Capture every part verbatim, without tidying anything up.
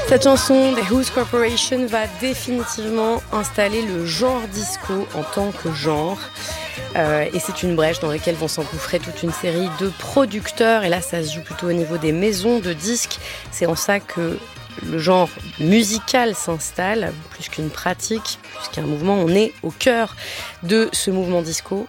Cette chanson des Who's Corporation va définitivement installer le genre disco en tant que genre. Euh, et c'est une brèche dans laquelle vont s'engouffrer toute une série de producteurs. Et là, ça se joue plutôt au niveau des maisons de disques. C'est en ça que le genre musical s'installe, plus qu'une pratique, plus qu'un mouvement. On est au cœur de ce mouvement disco.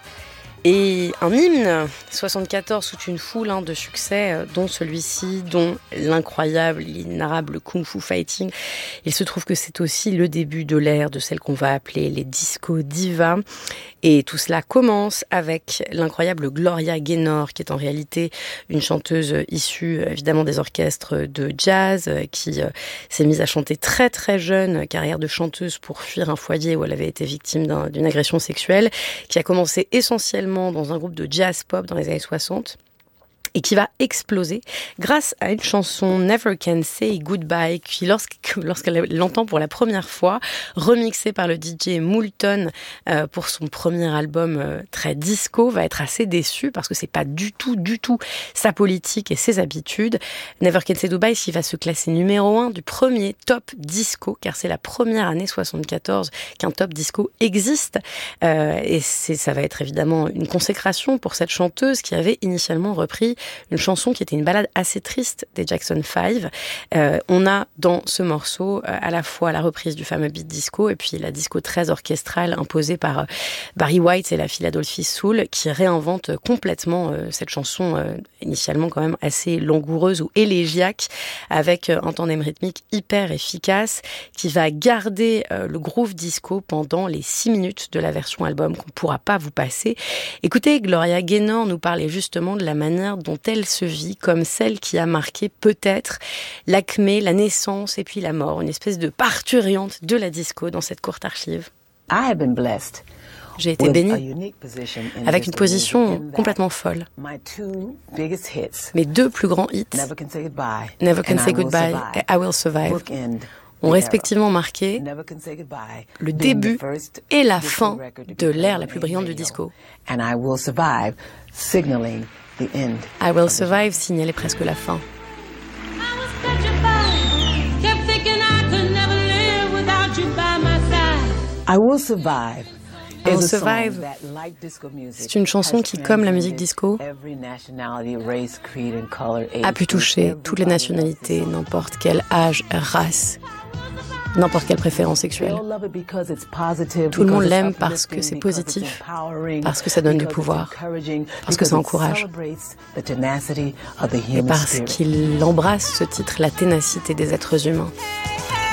Et un hymne, soixante-quatorze, toute une foule hein, de succès, euh, dont celui-ci, dont l'incroyable, l'inarrable Kung Fu Fighting. Il se trouve que c'est aussi le début de l'ère de celles qu'on va appeler les disco divas. Et tout cela commence avec l'incroyable Gloria Gaynor, qui est en réalité une chanteuse issue évidemment des orchestres de jazz, qui euh, s'est mise à chanter très très jeune, carrière de chanteuse pour fuir un foyer où elle avait été victime d'un, d'une agression sexuelle, qui a commencé essentiellement dans un groupe de jazz pop dans les années soixante. Et qui va exploser grâce à une chanson Never Can Say Goodbye qui, lorsqu'elle l'entend pour la première fois, remixée par le D J Moulton euh, pour son premier album euh, très disco, va être assez déçue parce que c'est pas du tout, du tout sa politique et ses habitudes. Never Can Say Goodbye qui va se classer numéro un du premier top disco, car c'est la première année soixante-quatorze qu'un top disco existe. Euh, et c'est, ça va être évidemment une consécration pour cette chanteuse qui avait initialement repris une chanson qui était une ballade assez triste des Jackson five. Euh, on a dans ce morceau euh, à la fois la reprise du fameux beat disco et puis la disco très orchestrale imposée par euh, Barry White et la Philadelphia Soul qui réinvente complètement euh, cette chanson euh, initialement quand même assez langoureuse ou élégiaque avec euh, un tandem rythmique hyper efficace qui va garder euh, le groove disco pendant les six minutes de la version album qu'on ne pourra pas vous passer. Écoutez, Gloria Gaynor nous parlait justement de la manière dont elle se vit comme celle qui a marqué peut-être l'acmé, la naissance et puis la mort, une espèce de parturiente de la disco dans cette courte archive. J'ai été bénie avec une position complètement folle. Mes deux plus grands hits, Never Can Say Goodbye et I Will Survive, ont respectivement marqué le début et la fin de l'ère la plus brillante du disco. I Will Survive signalait presque la fin. I Will Survive. I Will Survive, c'est une chanson qui, comme la musique disco, a pu toucher toutes les nationalités, n'importe quel âge, race, n'importe quelle préférence sexuelle. Tout le monde l'aime parce que c'est positif, parce que ça donne du pouvoir, parce que ça encourage, et parce qu'il embrasse ce titre, la ténacité des êtres humains.